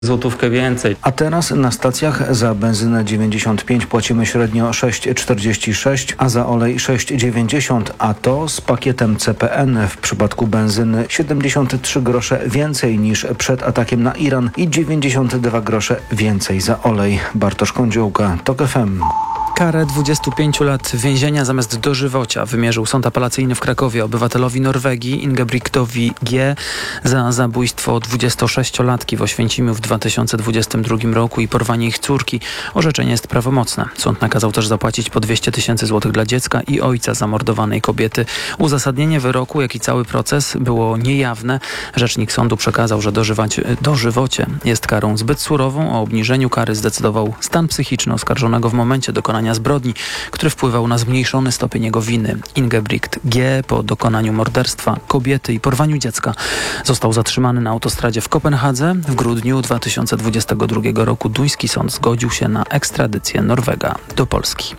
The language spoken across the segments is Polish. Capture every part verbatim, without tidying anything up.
Złotówkę więcej. A teraz na stacjach za benzynę dziewięćdziesiąt pięć płacimy średnio sześć czterdzieści sześć, a za olej sześć dziewięćdziesiąt, a to z pakietem C P N w przypadku benzyny siedemdziesiąt trzy grosze więcej niż przed atakiem na Iran i dziewięćdziesiąt dwa grosze więcej za olej. Bartosz Kądziołka, TOK F M. Karę dwudziestu pięciu lat więzienia zamiast dożywocia wymierzył sąd apelacyjny w Krakowie obywatelowi Norwegii Ingebrigtowi G. za zabójstwo dwudziestosześciolatki w Oświęcimiu w dwa tysiące dwudziestym drugim roku i porwanie ich córki. Orzeczenie jest prawomocne. Sąd nakazał też zapłacić po dwieście tysięcy złotych dla dziecka i ojca zamordowanej kobiety. Uzasadnienie wyroku, jak i cały proces było niejawne. Rzecznik sądu przekazał, że dożywać, dożywocie jest karą zbyt surową. O obniżeniu kary zdecydował stan psychiczny oskarżonego w momencie dokonania zbrodni, który wpływał na zmniejszony stopień jego winy. Ingebrigt G. po dokonaniu morderstwa kobiety i porwaniu dziecka został zatrzymany na autostradzie w Kopenhadze. W grudniu dwa tysiące dwudziestego drugiego roku duński sąd zgodził się na ekstradycję Norwega do Polski.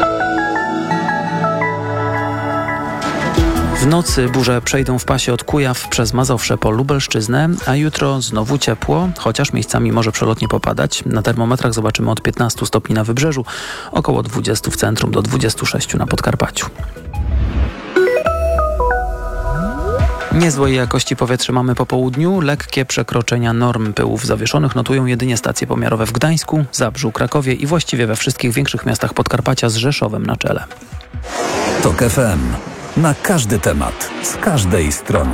W nocy burze przejdą w pasie od Kujaw przez Mazowsze po Lubelszczyznę, a jutro znowu ciepło, chociaż miejscami może przelotnie popadać. Na termometrach zobaczymy od piętnastu stopni na wybrzeżu, około dwudziestu w centrum do dwudziestu sześciu na Podkarpaciu. Niezłej jakości powietrze mamy po południu. Lekkie przekroczenia norm pyłów zawieszonych notują jedynie stacje pomiarowe w Gdańsku, Zabrzu, Krakowie i właściwie we wszystkich większych miastach Podkarpacia z Rzeszowem na czele. TOK F M. Na każdy temat, z każdej strony.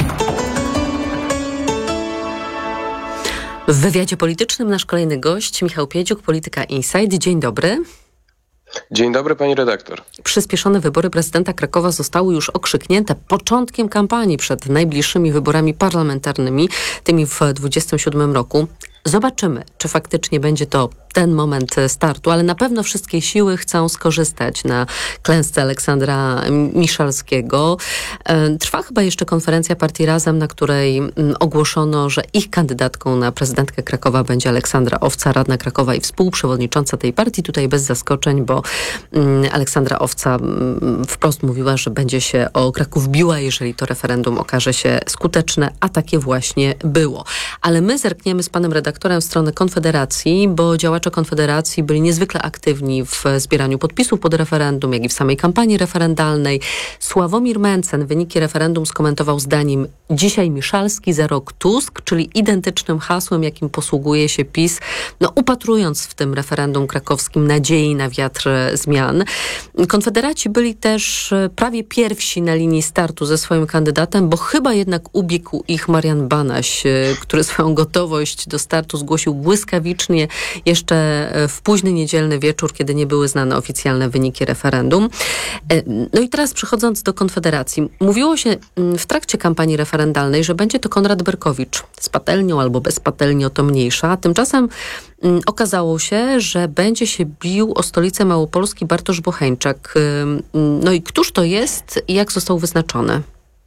W wywiadzie politycznym nasz kolejny gość, Michał Piedziuk, Polityka Insight. Dzień dobry. Dzień dobry, pani redaktor. Przyspieszone wybory prezydenta Krakowa zostały już okrzyknięte początkiem kampanii przed najbliższymi wyborami parlamentarnymi, tymi w dwudziestym siódmym roku. Zobaczymy, czy faktycznie będzie to ten moment startu, ale na pewno wszystkie siły chcą skorzystać na klęsce Aleksandra Miszalskiego. Trwa chyba jeszcze konferencja partii Razem, na której ogłoszono, że ich kandydatką na prezydentkę Krakowa będzie Aleksandra Owca, radna Krakowa i współprzewodnicząca tej partii. Tutaj bez zaskoczeń, bo Aleksandra Owca wprost mówiła, że będzie się o Kraków biła, jeżeli to referendum okaże się skuteczne, a takie właśnie było. Ale my zerkniemy z panem redaktorem w stronę Konfederacji, bo działacze Konfederacji byli niezwykle aktywni w zbieraniu podpisów pod referendum, jak i w samej kampanii referendalnej. Sławomir Mencen wyniki referendum skomentował zdaniem: dzisiaj Miszalski, za rok Tusk, czyli identycznym hasłem, jakim posługuje się PiS, no, upatrując w tym referendum krakowskim nadziei na wiatr zmian. Konfederaci byli też prawie pierwsi na linii startu ze swoim kandydatem, bo chyba jednak ubiegł ich Marian Banaś, który swoją gotowość do startu zgłosił błyskawicznie jeszcze w późny niedzielny wieczór, kiedy nie były znane oficjalne wyniki referendum. No i teraz przechodząc do Konfederacji. Mówiło się w trakcie kampanii referendalnej, że będzie to Konrad Berkowicz. Z patelnią albo bez patelni, o to mniejsza. Tymczasem mm, okazało się, że będzie się bił o stolicę Małopolski Bartosz Bocheńczak. No i któż to jest i jak został wyznaczony?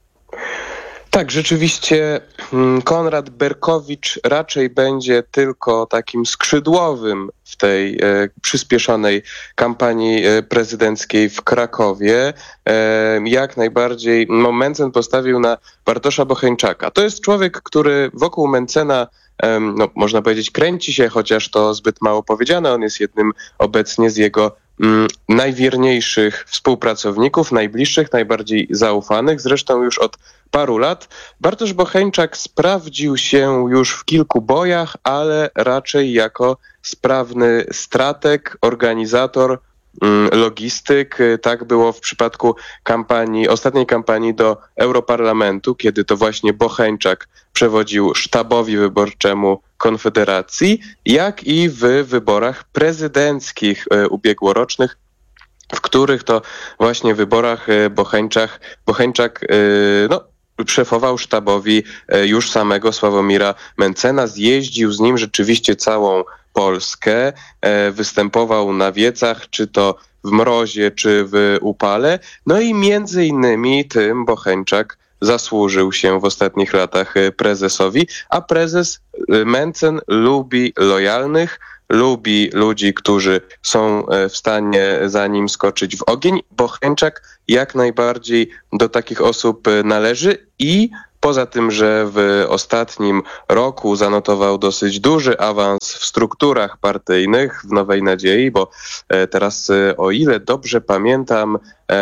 Tak, rzeczywiście Konrad Berkowicz raczej będzie tylko takim skrzydłowym w tej e, przyspieszonej kampanii e, prezydenckiej w Krakowie. E, jak najbardziej no, Mencen postawił na Bartosza Bocheńczaka. To jest człowiek, który wokół Mencena e, no, można powiedzieć kręci się, chociaż to zbyt mało powiedziane. On jest jednym obecnie z jego mm, najwierniejszych współpracowników, najbliższych, najbardziej zaufanych. Zresztą już od paru lat. Bartosz Bocheńczak sprawdził się już w kilku bojach, ale raczej jako sprawny strateg, organizator, logistyk. Tak było w przypadku kampanii, ostatniej kampanii do Europarlamentu, kiedy to właśnie Bocheńczak przewodził sztabowi wyborczemu Konfederacji, jak i w wyborach prezydenckich ubiegłorocznych, w których to właśnie wyborach Bocheńczak, Bocheńczak no, szefował sztabowi już samego Sławomira Mencena, zjeździł z nim rzeczywiście całą Polskę, występował na wiecach, czy to w mrozie, czy w upale. No i między innymi tym Bocheńczak zasłużył się w ostatnich latach prezesowi, a prezes Mencen lubi lojalnych, lubi ludzi, którzy są w stanie za nim skoczyć w ogień. Bocheńczak jak najbardziej do takich osób należy i Poza tym, że w ostatnim roku zanotował dosyć duży awans w strukturach partyjnych w Nowej Nadziei, bo teraz, o ile dobrze pamiętam,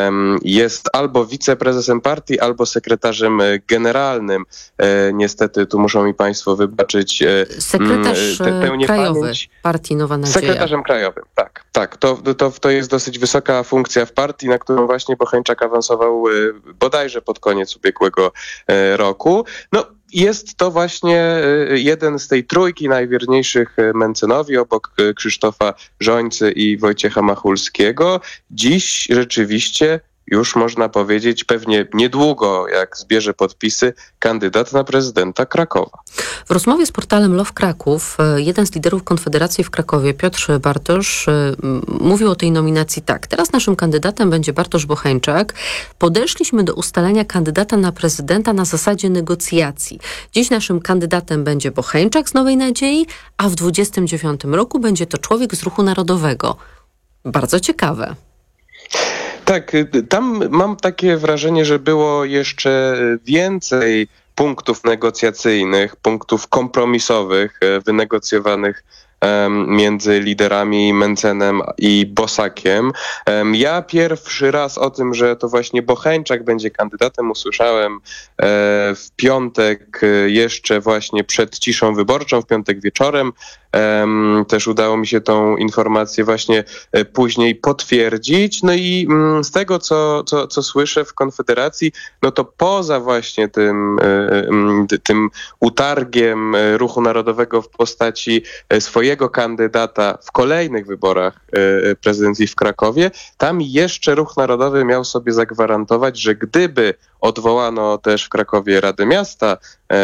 jest albo wiceprezesem partii, albo sekretarzem generalnym. Niestety, tu muszą mi państwo wybaczyć Sekretarz tę, tę krajowy niepamięć. partii Nowa Nadzieja. Sekretarzem krajowym, tak. Tak, to, to, to jest dosyć wysoka funkcja w partii, na którą właśnie Bocheńczak awansował bodajże pod koniec ubiegłego roku. No, jest to właśnie jeden z tej trójki najwierniejszych Mentzenowi obok Krzysztofa Rzońcy i Wojciecha Machulskiego. Dziś rzeczywiście już można powiedzieć, pewnie niedługo, jak zbierze podpisy, kandydat na prezydenta Krakowa. W rozmowie z portalem Love Kraków jeden z liderów Konfederacji w Krakowie, Piotr Bartosz, mówił o tej nominacji tak. Teraz naszym kandydatem będzie Bartosz Bocheńczak. Podeszliśmy do ustalenia kandydata na prezydenta na zasadzie negocjacji. Dziś naszym kandydatem będzie Bocheńczak z Nowej Nadziei, a w dwudziestym dziewiątym roku będzie to człowiek z Ruchu Narodowego. Bardzo ciekawe. Tak, tam mam takie wrażenie, że było jeszcze więcej punktów negocjacyjnych, punktów kompromisowych wynegocjowanych między liderami Mentzenem i Bosakiem. Ja pierwszy raz o tym, że to właśnie Bocheńczak będzie kandydatem, usłyszałem w piątek jeszcze właśnie przed ciszą wyborczą, w piątek wieczorem. Też udało mi się tą informację właśnie później potwierdzić. No i z tego, co, co, co słyszę w Konfederacji, no to poza właśnie tym, tym utargiem Ruchu Narodowego w postaci swojego kandydata w kolejnych wyborach prezydencji w Krakowie, tam jeszcze Ruch Narodowy miał sobie zagwarantować, że gdyby odwołano też w Krakowie Radę Miasta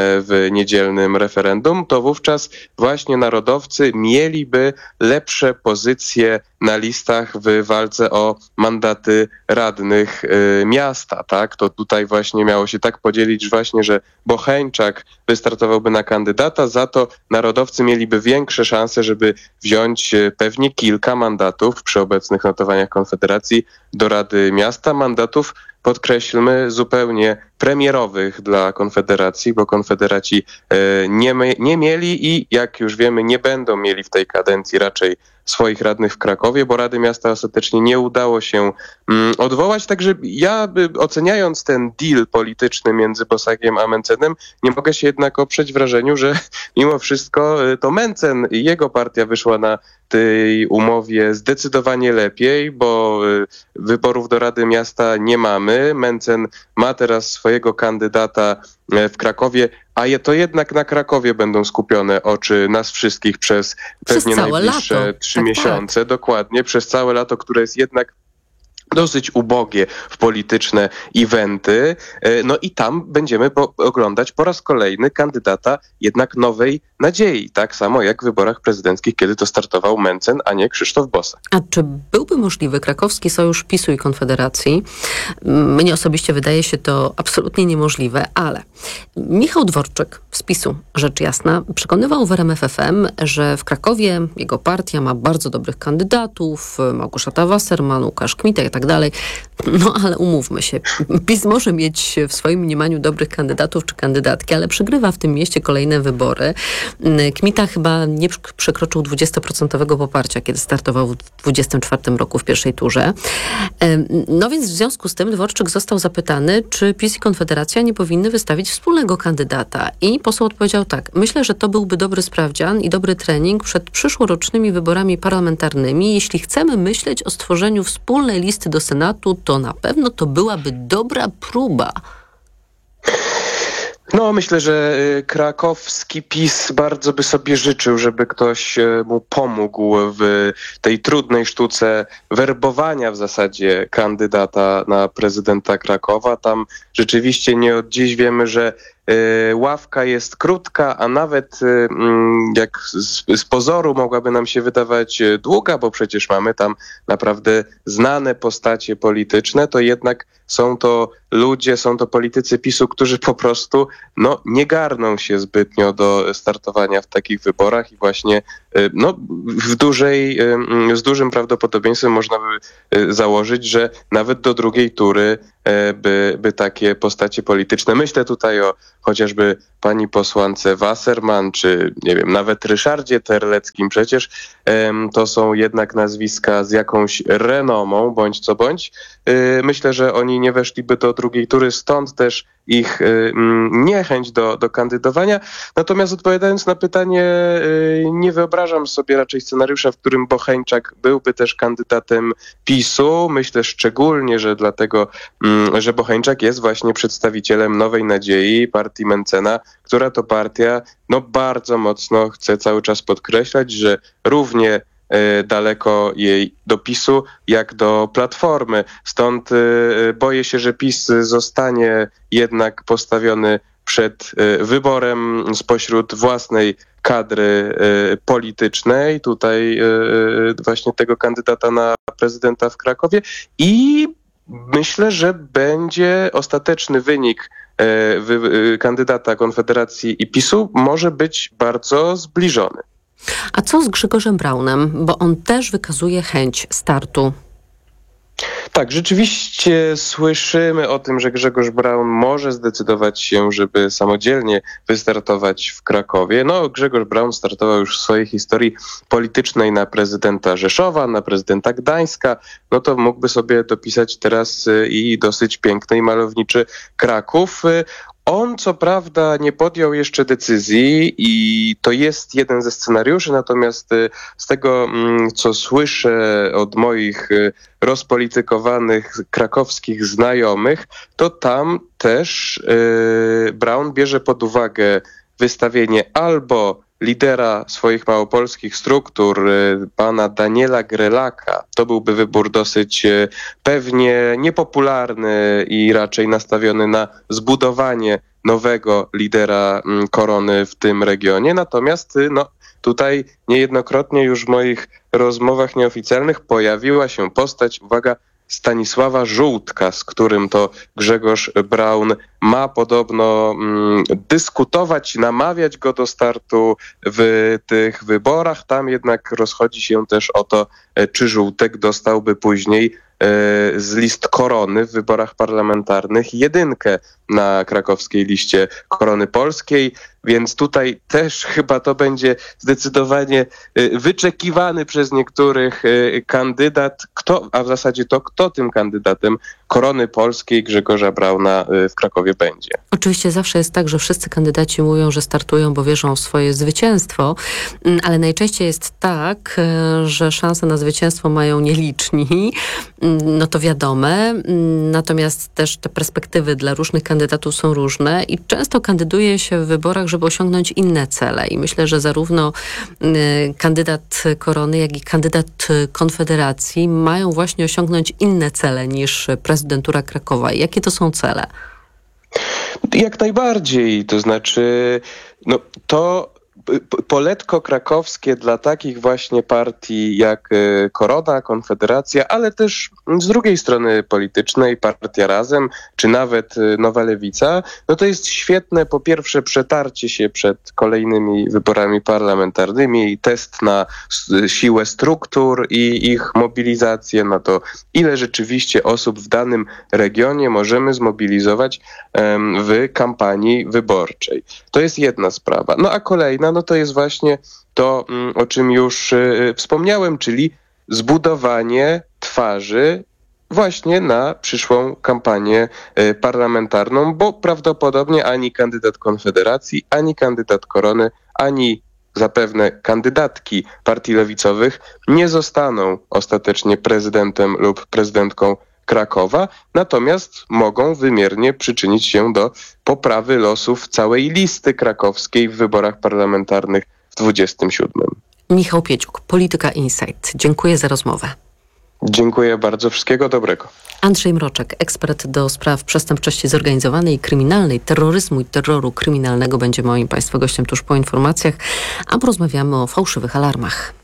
w niedzielnym referendum, to wówczas właśnie narodowcy mieliby lepsze pozycje na listach w walce o mandaty radnych miasta, tak? To tutaj właśnie miało się tak podzielić właśnie, że Bocheńczak wystartowałby na kandydata, za to narodowcy mieliby większe szanse, żeby wziąć pewnie kilka mandatów przy obecnych notowaniach Konfederacji do Rady Miasta, mandatów, podkreślmy, zupełnie premierowych dla Konfederacji, bo Konfederaci nie, nie mieli i jak już wiemy, nie będą mieli w tej kadencji raczej swoich radnych w Krakowie, bo Rady Miasta ostatecznie nie udało się mm, odwołać. Także ja, oceniając ten deal polityczny między Bosakiem a Mentzenem, nie mogę się jednak oprzeć wrażeniu, że mimo wszystko to Mentzen i jego partia wyszła na tej umowie zdecydowanie lepiej, bo wyborów do Rady Miasta nie mamy. Mentzen ma teraz swojego kandydata w Krakowie, a je to jednak na Krakowie będą skupione oczy nas wszystkich przez, przez pewnie najbliższe lato. trzy tak, miesiące. Tak. Dokładnie, przez całe lato, które jest jednak dosyć ubogie w polityczne eventy. No i tam będziemy po- oglądać po raz kolejny kandydata jednak Nowej Nadziei. Tak samo jak w wyborach prezydenckich, kiedy to startował Mentzen, a nie Krzysztof Bosak. A czy byłby możliwy krakowski sojusz PiSu i Konfederacji? Mnie osobiście wydaje się to absolutnie niemożliwe, ale Michał Dworczyk z PiSu, rzecz jasna, przekonywał w R M F F M, że w Krakowie jego partia ma bardzo dobrych kandydatów, Małgorzata Wasserman, Łukasz Kmita i tak dalej. No ale umówmy się, PiS może mieć w swoim mniemaniu dobrych kandydatów czy kandydatki, ale przegrywa w tym mieście kolejne wybory. Kmita chyba nie przekroczył dwudziestoprocentowego poparcia, kiedy startował w dwudziestym czwartym roku w pierwszej turze. No więc w związku z tym Dworczyk został zapytany, czy PiS i Konfederacja nie powinny wystawić wspólnego kandydata. I poseł odpowiedział tak: myślę, że to byłby dobry sprawdzian i dobry trening przed przyszłorocznymi wyborami parlamentarnymi. Jeśli chcemy myśleć o stworzeniu wspólnej listy do Senatu, to na pewno to byłaby dobra próba. No, myślę, że krakowski PiS bardzo by sobie życzył, żeby ktoś mu pomógł w tej trudnej sztuce werbowania w zasadzie kandydata na prezydenta Krakowa. Tam rzeczywiście nie od dziś wiemy, że ławka jest krótka, a nawet jak z pozoru mogłaby nam się wydawać długa, bo przecież mamy tam naprawdę znane postacie polityczne, to jednak są to ludzie, są to politycy PiSu, którzy po prostu no, nie garną się zbytnio do startowania w takich wyborach i właśnie no, w dużej, z dużym prawdopodobieństwem można by założyć, że nawet do drugiej tury by, by takie postacie polityczne, myślę tutaj o chociażby pani posłance Wasserman, czy nie wiem, nawet Ryszardzie Terleckim, przecież um, to są jednak nazwiska z jakąś renomą, bądź co bądź. Yy, myślę, że oni nie weszliby do drugiej tury, stąd też ich yy, niechęć do, do kandydowania. Natomiast odpowiadając na pytanie, yy, nie wyobrażam sobie raczej scenariusza, w którym Bocheńczak byłby też kandydatem PiSu. Myślę szczególnie, że dlatego, yy, że Bocheńczak jest właśnie przedstawicielem Nowej Nadziei, partii Mentzena, która to partia no bardzo mocno chce cały czas podkreślać, że równie y, daleko jej do PiSu jak do Platformy. Stąd y, boję się, że PiS zostanie jednak postawiony przed y, wyborem spośród własnej kadry y, politycznej, tutaj y, właśnie tego kandydata na prezydenta w Krakowie i myślę, że będzie ostateczny wynik kandydata Konfederacji i PiSu może być bardzo zbliżony. A co z Grzegorzem Braunem? Bo on też wykazuje chęć startu. Tak, rzeczywiście słyszymy o tym, że Grzegorz Braun może zdecydować się, żeby samodzielnie wystartować w Krakowie. No, Grzegorz Braun startował już w swojej historii politycznej na prezydenta Rzeszowa, na prezydenta Gdańska. No to mógłby sobie dopisać teraz i dosyć piękny i malowniczy Kraków. On co prawda nie podjął jeszcze decyzji i to jest jeden ze scenariuszy, natomiast z tego, co słyszę od moich rozpolitykowanych krakowskich znajomych, to tam też yy, Braun bierze pod uwagę wystawienie albo lidera swoich małopolskich struktur, pana Daniela Grelaka. To byłby wybór dosyć pewnie niepopularny i raczej nastawiony na zbudowanie nowego lidera Korony w tym regionie. Natomiast no, tutaj niejednokrotnie już w moich rozmowach nieoficjalnych pojawiła się postać, uwaga, Stanisława Żółtka, z którym to Grzegorz Braun ma podobno mm, dyskutować, namawiać go do startu w tych wyborach. Tam jednak rozchodzi się też o to, czy Żółtek dostałby później z list Korony w wyborach parlamentarnych jedynkę na krakowskiej liście Korony Polskiej, więc tutaj też chyba to będzie zdecydowanie wyczekiwany przez niektórych kandydat, kto, a w zasadzie to kto tym kandydatem Korony Polskiej Grzegorza Brauna w Krakowie będzie. Oczywiście zawsze jest tak, że wszyscy kandydaci mówią, że startują, bo wierzą w swoje zwycięstwo, ale najczęściej jest tak, że szanse na zwycięstwo mają nieliczni, no to wiadome, natomiast też te perspektywy dla różnych kandydatów są różne i często kandyduje się w wyborach, żeby osiągnąć inne cele i myślę, że zarówno kandydat Korony, jak i kandydat Konfederacji mają właśnie osiągnąć inne cele niż prezydentura Krakowa. Jakie to są cele? Jak najbardziej, to znaczy no to poletko krakowskie dla takich właśnie partii jak Korona, Konfederacja, ale też z drugiej strony politycznej Partia Razem, czy nawet Nowa Lewica, no to jest świetne po pierwsze przetarcie się przed kolejnymi wyborami parlamentarnymi i test na siłę struktur i ich mobilizację, na to ile rzeczywiście osób w danym regionie możemy zmobilizować um, w kampanii wyborczej. To jest jedna sprawa. No a kolejna, no to jest właśnie to, o czym już wspomniałem, czyli zbudowanie twarzy właśnie na przyszłą kampanię parlamentarną, bo prawdopodobnie ani kandydat Konfederacji, ani kandydat Korony, ani zapewne kandydatki partii lewicowych nie zostaną ostatecznie prezydentem lub prezydentką Krakowa, natomiast mogą wymiernie przyczynić się do poprawy losów całej listy krakowskiej w wyborach parlamentarnych w dwudziestym siódmym. Michał Pieciuk, Polityka Insight. Dziękuję za rozmowę. Dziękuję bardzo. Wszystkiego dobrego. Andrzej Mroczek, ekspert do spraw przestępczości zorganizowanej i kryminalnej, terroryzmu i terroru kryminalnego, będzie moim Państwa gościem tuż po informacjach, a porozmawiamy o fałszywych alarmach.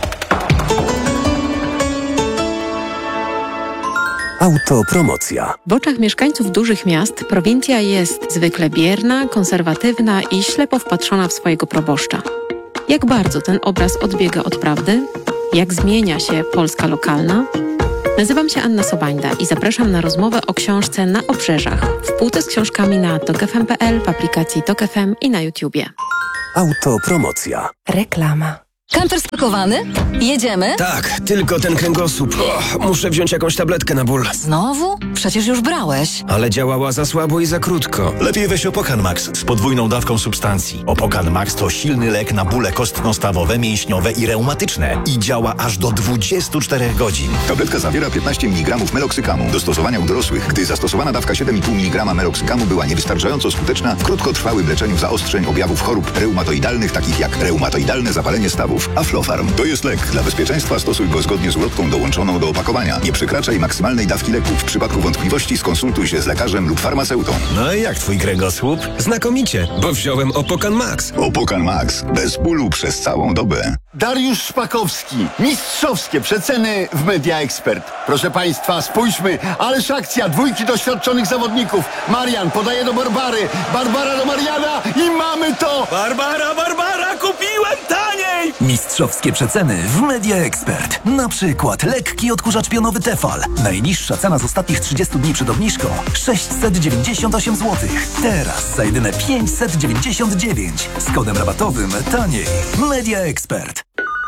Autopromocja. W oczach mieszkańców dużych miast prowincja jest zwykle bierna, konserwatywna i ślepo wpatrzona w swojego proboszcza. Jak bardzo ten obraz odbiega od prawdy? Jak zmienia się Polska lokalna? Nazywam się Anna Sobańda i zapraszam na rozmowę o książce Na obrzeżach w półce z książkami na tok f m kropka p l, w aplikacji Tok F M i na YouTubie. Autopromocja. Reklama. Kamper spakowany? Jedziemy? Tak, tylko ten kręgosłup. O, muszę wziąć jakąś tabletkę na ból. Znowu? Przecież już brałeś. Ale działała za słabo i za krótko. Lepiej weź Opokan Max z podwójną dawką substancji. Opokan Max to silny lek na bóle kostno-stawowe, mięśniowe i reumatyczne. I działa aż do dwudziestu czterech godzin. Tabletka zawiera piętnaście miligramów meloksykamu. Do stosowania u dorosłych, gdy zastosowana dawka siedem i pół miligrama meloksykamu była niewystarczająco skuteczna w krótkotrwałym leczeniu zaostrzeń objawów chorób reumatoidalnych, takich jak reumatoidalne zapalenie stawów. Aflofarm to jest lek. Dla bezpieczeństwa stosuj go zgodnie z ulotką dołączoną do opakowania. Nie przekraczaj maksymalnej dawki leku. W przypadku wątpliwości skonsultuj się z lekarzem lub farmaceutą. No i jak twój kręgosłup? Znakomicie, bo wziąłem Opokan Max. Opokan Max. Bez bólu przez całą dobę. Dariusz Szpakowski. Mistrzowskie przeceny w Media Expert. Proszę Państwa, spójrzmy. Ależ akcja dwójki doświadczonych zawodników. Marian podaje do Barbary. Barbara do Mariana i mamy to! Barbara, Barbara, kupiłem taniej! Mistrzowskie przeceny w Media Expert. Na przykład lekki odkurzacz pionowy Tefal. Najniższa cena z ostatnich trzydziestu dni przed obniżką sześćset dziewięćdziesiąt osiem złotych. Teraz za jedyne pięćset dziewięćdziesiąt dziewięć. Z kodem rabatowym taniej. Media Expert.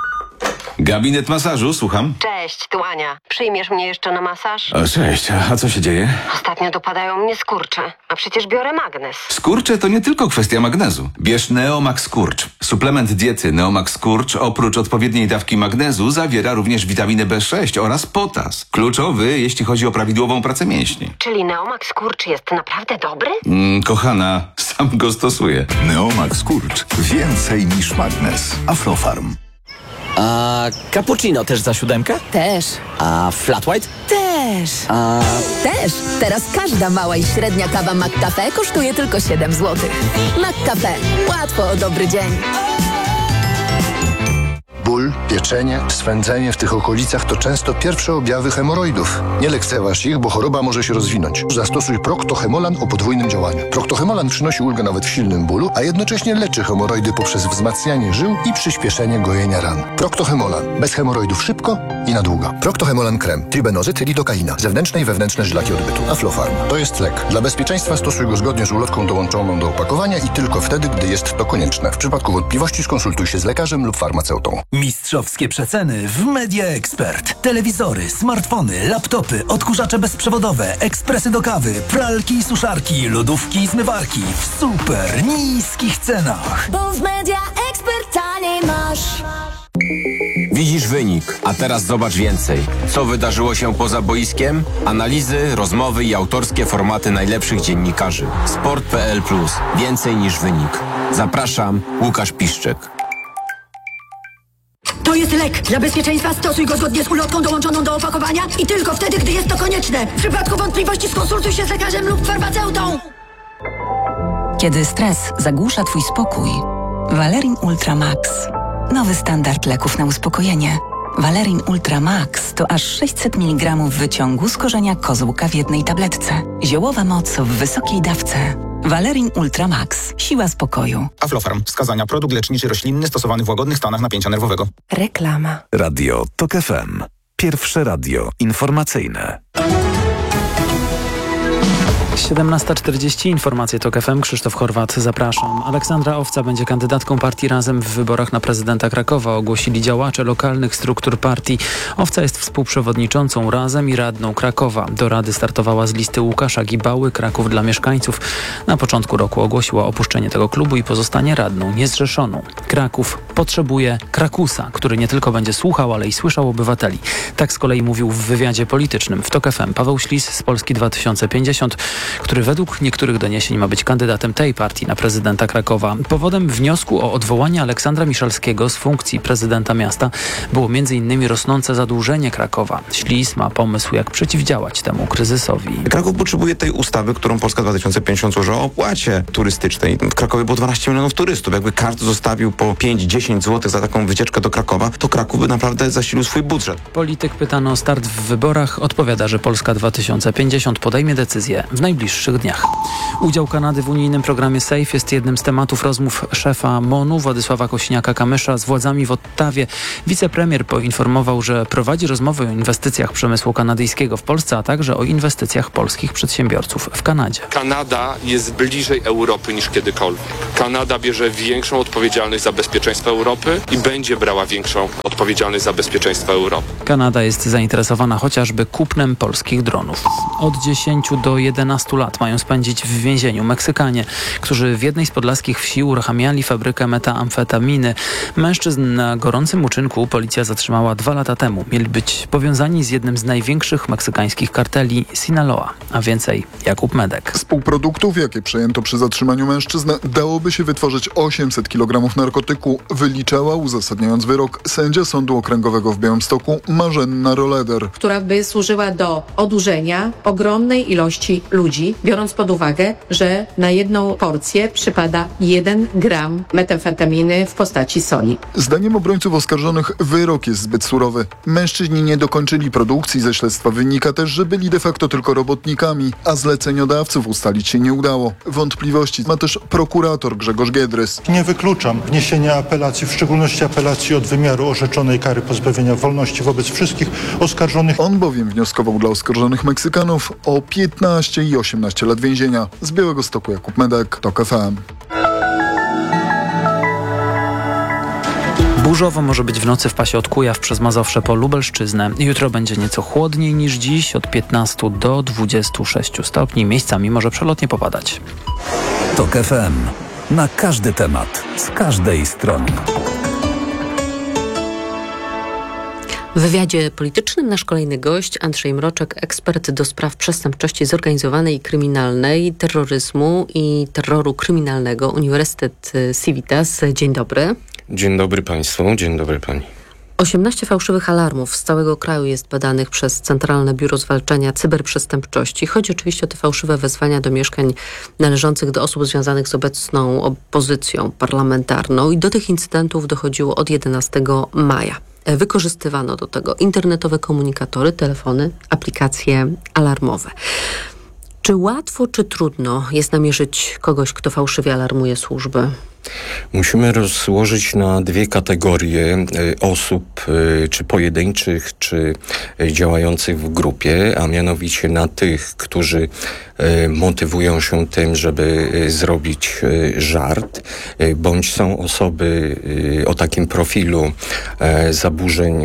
Gabinet masażu, słucham. Cześć, tu Ania. Przyjmiesz mnie jeszcze na masaż? O, cześć, a co się dzieje? Ostatnio dopadają mnie skurcze, a przecież biorę magnes. Skurcze to nie tylko kwestia magnezu. Bierz Neomax Skurcz. Suplement diety Neomax Skurcz oprócz odpowiedniej dawki magnezu zawiera również witaminę B sześć oraz potas. Kluczowy, jeśli chodzi o prawidłową pracę mięśni. Czyli Neomax Skurcz jest naprawdę dobry? Mm, kochana, sam go stosuję. Neomax Skurcz. Więcej niż magnes. Aflofarm. A cappuccino też za siódemkę? Też. A flat white? Też. A... Też. Teraz każda mała i średnia kawa McCafe kosztuje tylko siedem złotych. McCafe. Łatwo o dobry dzień. Ból, pieczenie, swędzenie w tych okolicach to często pierwsze objawy hemoroidów. Nie lekceważ ich, bo choroba może się rozwinąć. Zastosuj Procto-Hemolan o podwójnym działaniu. Procto-Hemolan przynosi ulgę nawet w silnym bólu, a jednocześnie leczy hemoroidy poprzez wzmacnianie żył i przyspieszenie gojenia ran. Procto-Hemolan. Bez hemoroidów szybko i na długo. Procto-Hemolan krem. Tribenozyt, lidokaina. Zewnętrzne i wewnętrzne żylaki odbytu. Aflofarm. To jest lek. Dla bezpieczeństwa stosuj go zgodnie z ulotką dołączoną do opakowania i tylko wtedy, gdy jest to konieczne. W przypadku wątpliwości skonsultuj się z lekarzem lub farmaceutą. Mistrzowskie przeceny w Media Expert. Telewizory, smartfony, laptopy, odkurzacze bezprzewodowe, ekspresy do kawy, pralki i suszarki, lodówki i zmywarki w super niskich cenach. Bo w Media Expert taniej masz. Widzisz wynik, a teraz zobacz więcej. Co wydarzyło się poza boiskiem? Analizy, rozmowy i autorskie formaty najlepszych dziennikarzy. Sport kropka p l plus. Więcej niż wynik. Zapraszam, Łukasz Piszczek. To jest lek. Dla bezpieczeństwa stosuj go zgodnie z ulotką dołączoną do opakowania i tylko wtedy, gdy jest to konieczne. W przypadku wątpliwości skonsultuj się z lekarzem lub farmaceutą. Kiedy stres zagłusza Twój spokój, Valerin Ultra Max. Nowy standard leków na uspokojenie. Valerin Ultra Max to aż sześćset miligramów wyciągu z korzenia kozłka w jednej tabletce. Ziołowa moc w wysokiej dawce. Valerin Ultra Max. Siła spokoju. Aflofarm. Wskazania. Produkt leczniczy roślinny stosowany w łagodnych stanach napięcia nerwowego. Reklama. Radio Tok F M. Pierwsze radio informacyjne. siedemnasta czterdzieści, informacje Tok F M, Krzysztof Horwat, zapraszam. Aleksandra Owca będzie kandydatką partii Razem w wyborach na prezydenta Krakowa, ogłosili działacze lokalnych struktur partii. Owca jest współprzewodniczącą Razem i radną Krakowa. Do rady startowała z listy Łukasza Gibały, Kraków dla mieszkańców. Na początku roku ogłosiła opuszczenie tego klubu i pozostanie radną niezrzeszoną. Kraków potrzebuje Krakusa, który nie tylko będzie słuchał, ale i słyszał obywateli. Tak z kolei mówił w wywiadzie politycznym w Tok F M Paweł Ślis z Polski dwa tysiące pięćdziesiąt, który według niektórych doniesień ma być kandydatem tej partii na prezydenta Krakowa. Powodem wniosku o odwołanie Aleksandra Miszalskiego z funkcji prezydenta miasta było między innymi rosnące zadłużenie Krakowa. Ślis ma pomysł, jak przeciwdziałać temu kryzysowi. Kraków potrzebuje tej ustawy, którą Polska dwa tysiące pięćdziesiąt złożyła o opłacie turystycznej. W Krakowie było dwanaście milionów turystów. Jakby każdy zostawił po pięć dziesięć złotych za taką wycieczkę do Krakowa, to Kraków by naprawdę zasilił swój budżet. Polityk pytany o start w wyborach odpowiada, że Polska dwa tysiące pięćdziesiąt podejmie decyzję w najbliższym najbliższych dniach. Udział Kanady w unijnym programie SAFE jest jednym z tematów rozmów szefa MONU Władysława Kosiniaka-Kamysza z władzami w Ottawie. Wicepremier poinformował, że prowadzi rozmowy o inwestycjach przemysłu kanadyjskiego w Polsce, a także o inwestycjach polskich przedsiębiorców w Kanadzie. Kanada jest bliżej Europy niż kiedykolwiek. Kanada bierze większą odpowiedzialność za bezpieczeństwo Europy i będzie brała większą odpowiedzialność za bezpieczeństwo Europy. Kanada jest zainteresowana chociażby kupnem polskich dronów. Od dziesięciu do jedenastu lat mają spędzić w więzieniu Meksykanie, którzy w jednej z podlaskich wsi uruchamiali fabrykę metamfetaminy. Mężczyzn na gorącym uczynku policja zatrzymała dwa lata temu. Mieli być powiązani z jednym z największych meksykańskich karteli Sinaloa. A więcej Jakub Medek. Z półproduktów, jakie przejęto przy zatrzymaniu mężczyzn, dałoby się wytworzyć osiemset kilogramów narkotyku, wyliczała, uzasadniając wyrok, sędzia Sądu Okręgowego w Białymstoku Marzenna Roleder. Która by służyła do odurzenia ogromnej ilości ludzi, biorąc pod uwagę, że na jedną porcję przypada jeden gram metamfetaminy w postaci soli. Zdaniem obrońców oskarżonych wyrok jest zbyt surowy. Mężczyźni nie dokończyli produkcji, ze śledztwa wynika też, że byli de facto tylko robotnikami, a zleceniodawców ustalić się nie udało. Wątpliwości ma też prokurator Grzegorz Giedrys. Nie wykluczam wniesienia apelacji, w szczególności apelacji od wymiaru orzeczonej kary pozbawienia wolności wobec wszystkich oskarżonych. On bowiem wnioskował dla oskarżonych Meksykanów o piętnaście i osiemnaście lat więzienia. Z Białegostoku Jakub Medek, TOK F M. Burzowo może być w nocy w pasie od Kujaw przez Mazowsze po Lubelszczyznę. Jutro będzie nieco chłodniej niż dziś, od piętnastu do dwudziestu sześciu stopni. Miejscami może przelotnie popadać. TOK F M. Na każdy temat, z każdej strony. W wywiadzie politycznym nasz kolejny gość, Andrzej Mroczek, ekspert do spraw przestępczości zorganizowanej i kryminalnej, terroryzmu i terroru kryminalnego, Uniwersytet Civitas. Dzień dobry. Dzień dobry Państwu, dzień dobry Pani. osiemnaście fałszywych alarmów z całego kraju jest badanych przez Centralne Biuro Zwalczania Cyberprzestępczości. Chodzi oczywiście o te fałszywe wezwania do mieszkań należących do osób związanych z obecną opozycją parlamentarną i do tych incydentów dochodziło od jedenastego maja. Wykorzystywano do tego internetowe komunikatory, telefony, aplikacje alarmowe. Czy łatwo, czy trudno jest namierzyć kogoś, kto fałszywie alarmuje służby? Musimy rozłożyć na dwie kategorie osób, czy pojedynczych, czy działających w grupie, a mianowicie na tych, którzy motywują się tym, żeby zrobić żart, bądź są osoby o takim profilu zaburzeń,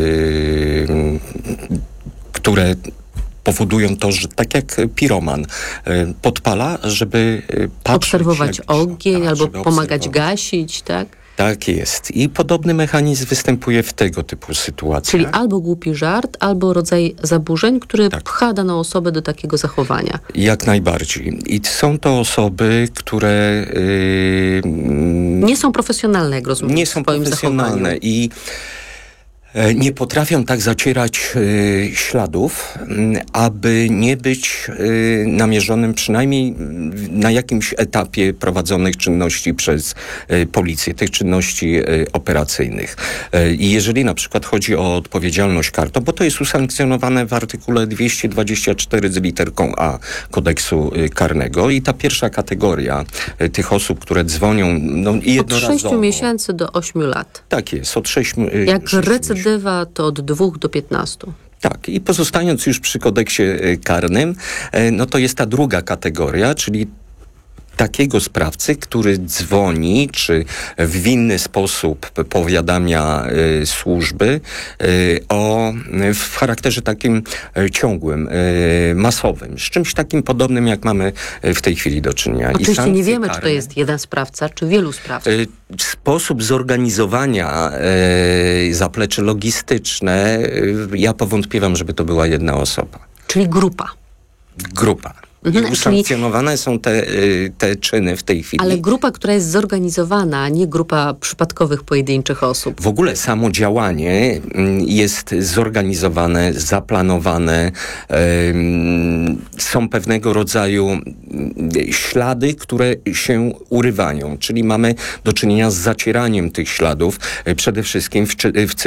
które powodują to, że tak jak piroman podpala, żeby patrzeć... Obserwować ogień tak, albo pomagać gasić, tak? Tak jest. I podobny mechanizm występuje w tego typu sytuacjach. Czyli albo głupi żart, albo rodzaj zaburzeń, który tak. pcha daną osobę do takiego zachowania. Jak najbardziej. I są to osoby, które... Yy, nie są profesjonalne, jak rozumiem. Nie są profesjonalne zachowaniu. I nie potrafią tak zacierać y, śladów, y, aby nie być y, namierzonym przynajmniej na jakimś etapie prowadzonych czynności przez y, policję, tych czynności y, operacyjnych. Y, I jeżeli na przykład chodzi o odpowiedzialność karną, bo to jest usankcjonowane w artykule dwieście dwadzieścia cztery z literką A kodeksu y, karnego i ta pierwsza kategoria y, tych osób, które dzwonią no, jednorazowo. Od sześciu miesięcy do ośmiu lat. Tak jest, od sześciu y, Jak recydywa to od dwóch do piętnastu. Tak, i pozostając już przy kodeksie karnym, no to jest ta druga kategoria, czyli takiego sprawcy, który dzwoni, czy w inny sposób powiadamia y, służby y, o, w charakterze takim y, ciągłym, y, masowym, z czymś takim podobnym, jak mamy w tej chwili do czynienia. Oczywiście nie wiemy, karne, czy to jest jeden sprawca, czy wielu sprawców. Y, sposób zorganizowania, y, zaplecze logistyczne, y, ja powątpiewam, żeby to była jedna osoba. Czyli grupa. Grupa. I usankcjonowane są te, te czyny w tej chwili. Ale grupa, która jest zorganizowana, a nie grupa przypadkowych, pojedynczych osób. W ogóle samo działanie jest zorganizowane, zaplanowane. Są pewnego rodzaju ślady, które się urywają. Czyli mamy do czynienia z zacieraniem tych śladów, przede wszystkim w, w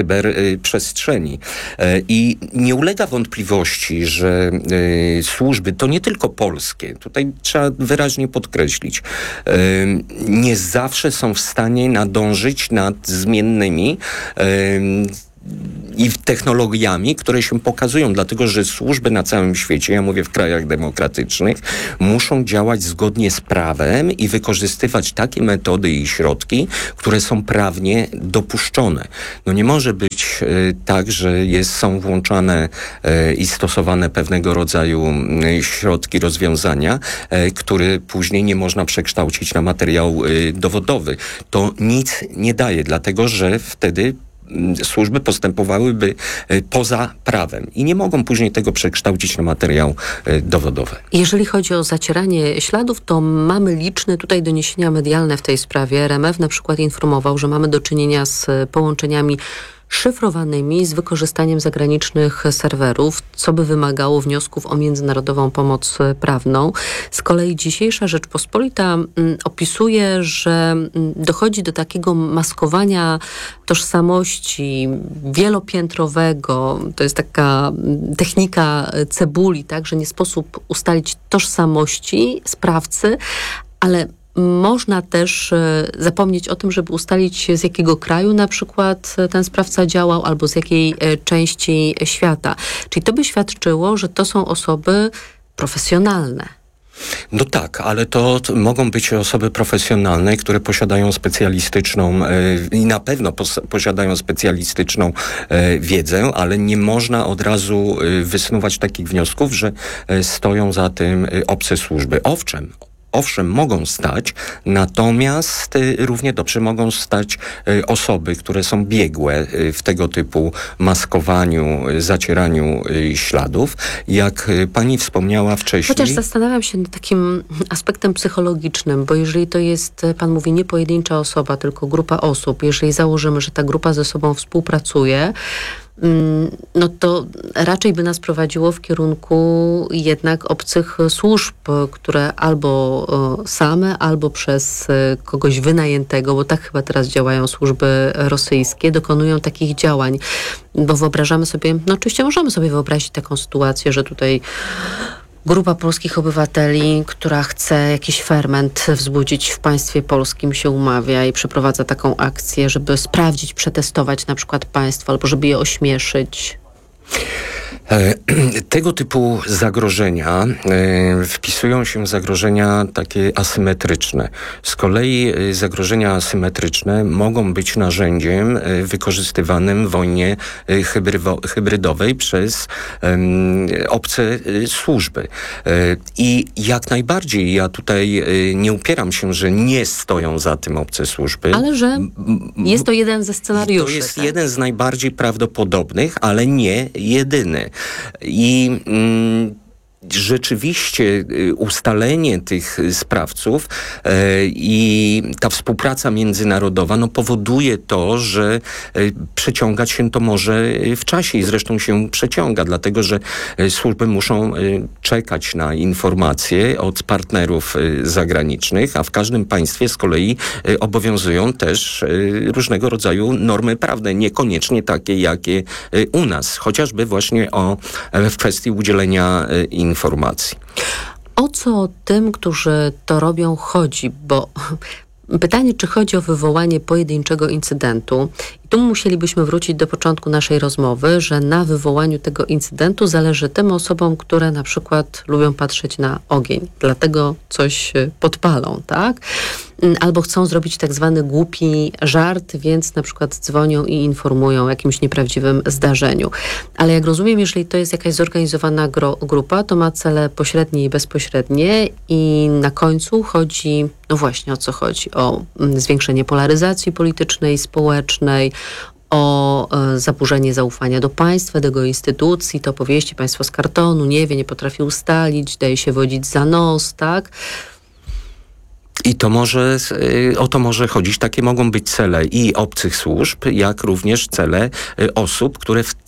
cyberprzestrzeni. I nie ulega wątpliwości, że służby, to nie tylko Polskie, polskie, tutaj trzeba wyraźnie podkreślić, nie zawsze są w stanie nadążyć nad zmiennymi i technologiami, które się pokazują, dlatego że służby na całym świecie, ja mówię w krajach demokratycznych, muszą działać zgodnie z prawem i wykorzystywać takie metody i środki, które są prawnie dopuszczone. No nie może być y, tak, że jest, są włączane y, i stosowane pewnego rodzaju y, środki, rozwiązania, y, które później nie można przekształcić na materiał y, dowodowy. To nic nie daje, dlatego że wtedy służby postępowałyby poza prawem i nie mogą później tego przekształcić na materiał dowodowy. Jeżeli chodzi o zacieranie śladów, to mamy liczne tutaj doniesienia medialne w tej sprawie. R M F na przykład informował, że mamy do czynienia z połączeniami szyfrowanymi z wykorzystaniem zagranicznych serwerów, co by wymagało wniosków o międzynarodową pomoc prawną. Z kolei dzisiejsza Rzeczpospolita m, opisuje, że m, dochodzi do takiego maskowania tożsamości wielopiętrowego. To jest taka m, technika cebuli, tak, że nie sposób ustalić tożsamości sprawcy, ale można też zapomnieć o tym, żeby ustalić, z jakiego kraju na przykład ten sprawca działał albo z jakiej części świata. Czyli to by świadczyło, że to są osoby profesjonalne. No tak, ale to, to mogą być osoby profesjonalne, które posiadają specjalistyczną e, i na pewno pos, posiadają specjalistyczną e, wiedzę, ale nie można od razu e, wysnuwać takich wniosków, że e, stoją za tym e, obce służby. Owszem, Owszem, mogą stać, natomiast y, równie dobrze mogą stać y, osoby, które są biegłe y, w tego typu maskowaniu, y, zacieraniu y, śladów. Jak y, pani wspomniała wcześniej... Chociaż zastanawiam się nad takim aspektem psychologicznym, bo jeżeli to jest, pan mówi, nie pojedyncza osoba, tylko grupa osób, jeżeli założymy, że ta grupa ze sobą współpracuje, no to raczej by nas prowadziło w kierunku jednak obcych służb, które albo same, albo przez kogoś wynajętego, bo tak chyba teraz działają służby rosyjskie, dokonują takich działań. Bo wyobrażamy sobie, no oczywiście możemy sobie wyobrazić taką sytuację, że tutaj grupa polskich obywateli, która chce jakiś ferment wzbudzić w państwie polskim, się umawia i przeprowadza taką akcję, żeby sprawdzić, przetestować na przykład państwo, albo żeby je ośmieszyć. Tego typu zagrożenia e, wpisują się w zagrożenia takie asymetryczne. Z kolei e, zagrożenia asymetryczne mogą być narzędziem e, wykorzystywanym w wojnie e, hybrywo- hybrydowej przez e, obce e, służby. E, I jak najbardziej ja tutaj e, nie upieram się, że nie stoją za tym obce służby. Ale że jest to jeden ze scenariuszy. To jest tak? jeden z najbardziej prawdopodobnych, ale nie jedyny. I mm, rzeczywiście ustalenie tych sprawców e, i ta współpraca międzynarodowa no, powoduje to, że e, przeciągać się to może w czasie i zresztą się przeciąga, dlatego że e, służby muszą e, czekać na informacje od partnerów e, zagranicznych, a w każdym państwie z kolei e, obowiązują też e, różnego rodzaju normy prawne, niekoniecznie takie, jakie e, u nas, chociażby właśnie o, e, w kwestii udzielenia e, informacji. informacji. O co tym, którzy to robią, chodzi? Bo pytanie, czy chodzi o wywołanie pojedynczego incydentu. I tu musielibyśmy wrócić do początku naszej rozmowy, że na wywołaniu tego incydentu zależy tym osobom, które na przykład lubią patrzeć na ogień. Dlatego coś podpalą, tak? Albo chcą zrobić tak zwany głupi żart, więc na przykład dzwonią i informują o jakimś nieprawdziwym zdarzeniu. Ale jak rozumiem, jeżeli to jest jakaś zorganizowana gro- grupa, to ma cele pośrednie i bezpośrednie i na końcu chodzi, no właśnie o co chodzi, o zwiększenie polaryzacji politycznej, społecznej, o e, zaburzenie zaufania do państwa, do jego instytucji, to opowieści państwo z kartonu, nie wie, nie potrafi ustalić, daje się wodzić za nos, tak? I to może, o to może chodzić. Takie mogą być cele i obcych służb, jak również cele osób, które w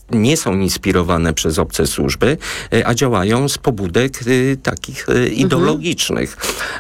nie są inspirowane przez obce służby, y, a działają z pobudek y, takich y, ideologicznych.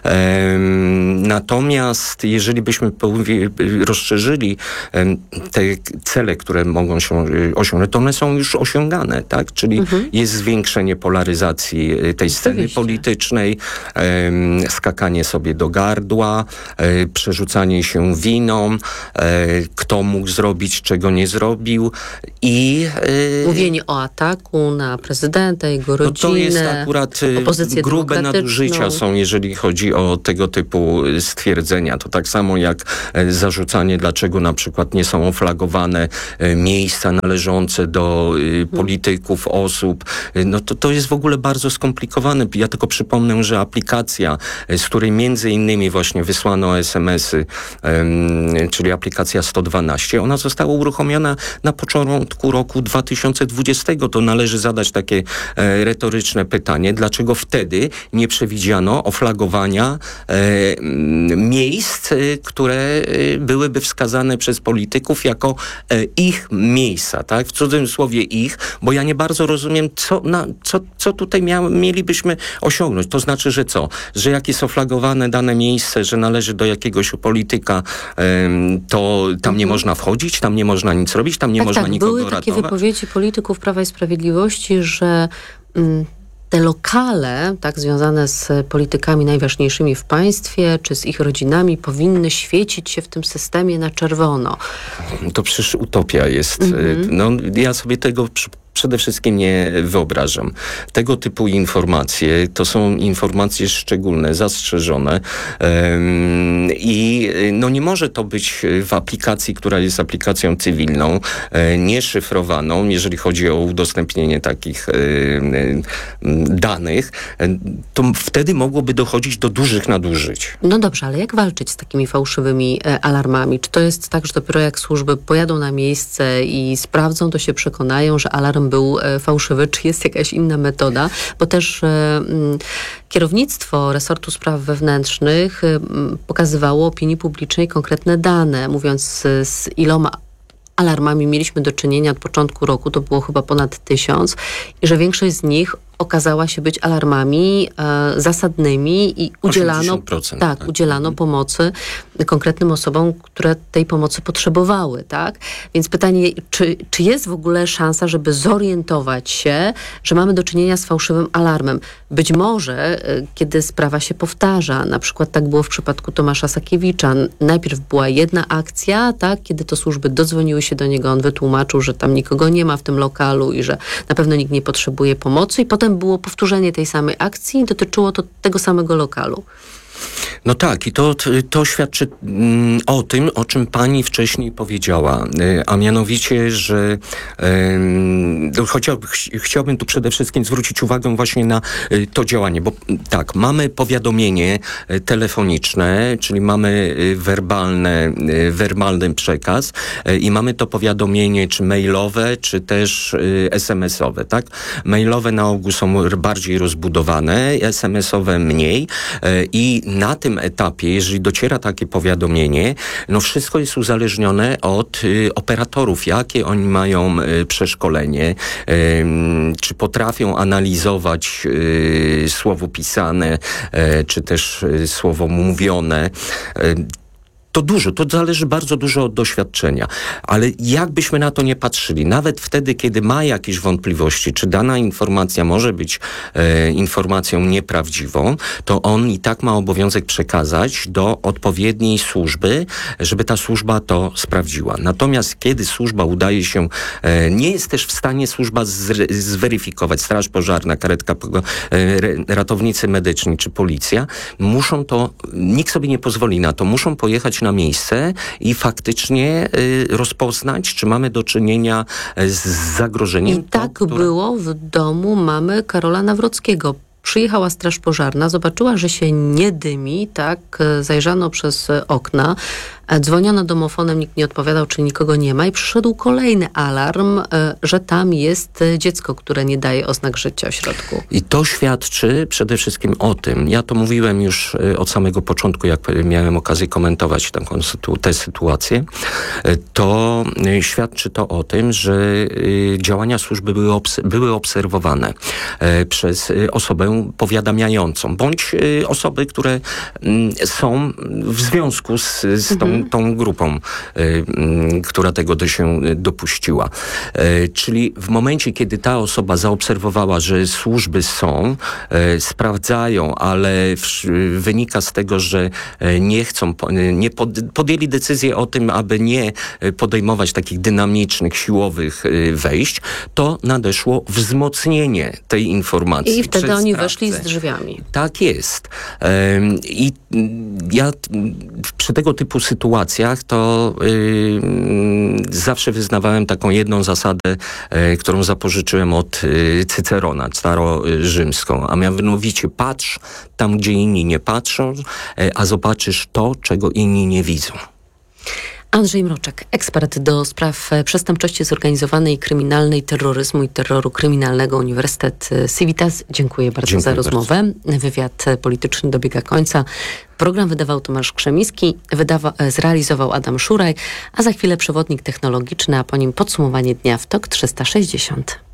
Mhm. Natomiast jeżeli byśmy powie, rozszerzyli te cele, które mogą się osiągnąć, to one są już osiągane, tak? Czyli mhm. jest zwiększenie polaryzacji tej sceny Oczywiście. politycznej, um, skakanie sobie do gardła, um, przerzucanie się winą, um, kto mógł zrobić, czego nie zrobił i... Um, Mówienie o ataku na prezydenta, jego rodzinę, no to jest akurat grube nadużycia są, jeżeli chodzi o tego typu stwierdzenia. To tak samo jak zarzucanie, dlaczego na przykład nie są oflagowane miejsca należące do y, polityków, osób. No to, to jest w ogóle bardzo skomplikowane. Ja tylko przypomnę, że aplikacja, z której między innymi właśnie wysłano es em esy, um, czyli aplikacja sto dwanaście, ona została uruchomiona na początku roku dwa tysiące dwudziestego. To należy zadać takie e, retoryczne pytanie, dlaczego wtedy nie przewidziano oflagowania e, miejsc, e, które e, byłyby wskazane przez polityków jako e, ich miejsca, tak? W cudzysłowie ich, bo ja nie bardzo rozumiem, co, na, co, co tutaj mia, mielibyśmy osiągnąć. To znaczy, że co? Że jak jest oflagowane dane miejsce, że należy do jakiegoś polityka, um, to tam nie można wchodzić, tam nie można nic robić, tam nie tak, można tak, nikogo były ratować. Takie wypowiedzi polityków Prawa i Sprawiedliwości, że mm, te lokale, tak, związane z politykami najważniejszymi w państwie, czy z ich rodzinami, powinny świecić się w tym systemie na czerwono. To przecież utopia jest. Mm-hmm. No, ja sobie tego przy, przede wszystkim nie wyobrażam. Tego typu informacje to są informacje szczególne, zastrzeżone um, i no nie może to być w aplikacji, która jest aplikacją cywilną, e, nieszyfrowaną, jeżeli chodzi o udostępnienie takich e, e, danych, e, to wtedy mogłoby dochodzić do dużych nadużyć. No dobrze, ale jak walczyć z takimi fałszywymi e, alarmami? Czy to jest tak, że dopiero jak służby pojadą na miejsce i sprawdzą, to się przekonają, że alarm był e, fałszywy, czy jest jakaś inna metoda? Bo też e, m, kierownictwo resortu spraw wewnętrznych e, m, pokazywało opinii publicznej konkretne dane, mówiąc z, z iloma alarmami mieliśmy do czynienia od początku roku, to było chyba ponad tysiąc, i że większość z nich okazała się być alarmami e, zasadnymi i udzielano, tak, tak. udzielano pomocy konkretnym osobom, które tej pomocy potrzebowały, tak? Więc pytanie, czy, czy jest w ogóle szansa, żeby zorientować się, że mamy do czynienia z fałszywym alarmem? Być może, e, kiedy sprawa się powtarza, na przykład tak było w przypadku Tomasza Sakiewicza, najpierw była jedna akcja, tak? Kiedy to służby dodzwoniły się do niego, on wytłumaczył, że tam nikogo nie ma w tym lokalu i że na pewno nikt nie potrzebuje pomocy, i potem było powtórzenie tej samej akcji i dotyczyło to tego samego lokalu. No tak, i to, to świadczy mm, o tym, o czym pani wcześniej powiedziała, y, a mianowicie, że y, chociaż, ch- chciałbym tu przede wszystkim zwrócić uwagę właśnie na y, to działanie, bo y, tak, mamy powiadomienie y, telefoniczne, czyli mamy y, werbalne, y, werbalny przekaz y, i mamy to powiadomienie czy mailowe, czy też y, es em esowe, tak? Mailowe na ogół są bardziej rozbudowane, es em esowe mniej y, i na tym etapie, jeżeli dociera takie powiadomienie, no wszystko jest uzależnione od y, operatorów, jakie oni mają y, przeszkolenie, y, czy potrafią analizować y, słowo pisane, y, czy też y, słowo mówione. Y, To dużo, to zależy bardzo dużo od doświadczenia. Ale jakbyśmy na to nie patrzyli, nawet wtedy, kiedy ma jakieś wątpliwości, czy dana informacja może być e, informacją nieprawdziwą, to on i tak ma obowiązek przekazać do odpowiedniej służby, żeby ta służba to sprawdziła. Natomiast kiedy służba udaje się, e, nie jest też w stanie służba zre, zweryfikować, Straż Pożarna, karetka, e, ratownicy medyczni czy policja, muszą to, nikt sobie nie pozwoli na to, muszą pojechać na miejsce i faktycznie y, rozpoznać, czy mamy do czynienia z zagrożeniem. I tak to, które... było w domu mamy Karola Nawrockiego. Przyjechała Straż Pożarna, zobaczyła, że się nie dymi, tak, zajrzano przez okna, Dzwoniono domofonem, nikt nie odpowiadał, czy nikogo nie ma i przyszedł kolejny alarm, że tam jest dziecko, które nie daje oznak życia w środku. I to świadczy przede wszystkim o tym, ja to mówiłem już od samego początku, jak miałem okazję komentować tę, tę sytuację, to świadczy to o tym, że działania służby były, obs- były obserwowane przez osobę powiadamiającą, bądź osoby, które są w związku z, z tą, mhm. tą grupą, która tego do się dopuściła. Czyli w momencie, kiedy ta osoba zaobserwowała, że służby są, sprawdzają, ale wynika z tego, że nie chcą, nie podjęli decyzję o tym, aby nie podejmować takich dynamicznych, siłowych wejść, to nadeszło wzmocnienie tej informacji. I wtedy oni weszli z drzwiami. Tak jest. I ja przy tego typu sytuacjach to zawsze wyznawałem taką jedną zasadę, którą zapożyczyłem od Cycerona, starorzymską, a mianowicie patrz tam, gdzie inni nie patrzą, a zobaczysz to, czego inni nie widzą. Andrzej Mroczek, ekspert do spraw przestępczości zorganizowanej, kryminalnej, terroryzmu i terroru kryminalnego, Uniwersytet Civitas. Dziękuję bardzo Dziękuję za rozmowę. Bardzo. Wywiad polityczny dobiega końca. Program wydawał Tomasz Krzemiński, wydawa- zrealizował Adam Szuraj, a za chwilę przewodnik technologiczny, a po nim podsumowanie dnia w T O K trzysta sześćdziesiąt.